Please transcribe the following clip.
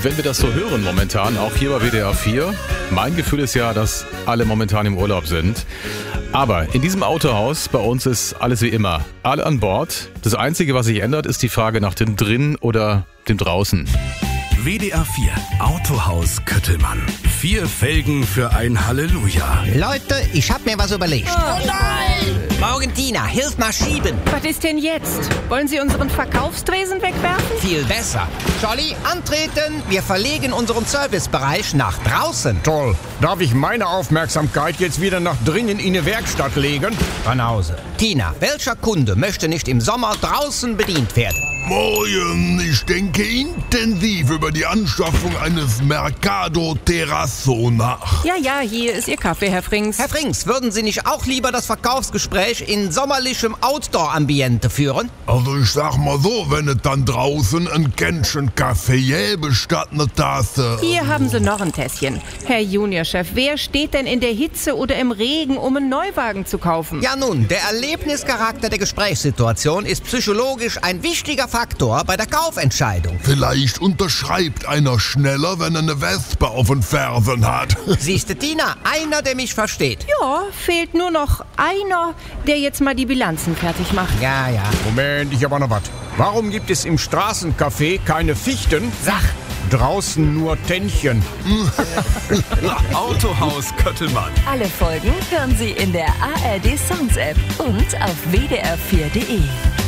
wenn wir das so hören momentan, auch hier bei WDR 4, mein Gefühl ist ja, dass alle momentan im Urlaub sind. Aber in diesem Autohaus bei uns ist alles wie immer. Alle an Bord. Das Einzige, was sich ändert, ist die Frage nach dem Drin oder dem Draußen. WDR 4 Autohaus Köttelmann. 4 Felgen für ein Halleluja. Leute, ich hab mir was überlegt. Oh nein! Morgen, Tina, hilf mal schieben. Was ist denn jetzt? Wollen Sie unseren Verkaufstresen wegwerfen? Viel besser. Jolly, antreten. Wir verlegen unseren Servicebereich nach draußen. Toll. Darf ich meine Aufmerksamkeit jetzt wieder nach drinnen in die Werkstatt legen? Banause. Tina, welcher Kunde möchte nicht im Sommer draußen bedient werden? Moin, ich denke intensiv über die Anschaffung eines Mercado Terrazzo nach. Ja, hier ist Ihr Kaffee, Herr Frings. Herr Frings, würden Sie nicht auch lieber das Verkaufsgespräch in sommerlichem Outdoor-Ambiente führen? Also ich sag mal so, wenn es dann draußen ein Kännchen Kaffee gäbe statt eine Tasse. Hier haben Sie noch ein Tässchen. Herr Juniorchef, wer steht denn in der Hitze oder im Regen, um einen Neuwagen zu kaufen? Ja nun, der Erlebnischarakter der Gesprächssituation ist psychologisch ein wichtiger Faktor bei der Kaufentscheidung. Vielleicht unterschreibt einer schneller, wenn er eine Wespe auf den Fersen hat. Siehste, Tina, einer, der mich versteht. Ja, fehlt nur noch einer, der jetzt mal die Bilanzen fertig macht. Ja. Moment, ich hab auch noch was. Warum gibt es im Straßencafé keine Fichten? Sach. Draußen nur Tännchen. Autohaus Köttelmann. Alle Folgen hören Sie in der ARD Songs App und auf wdr4.de.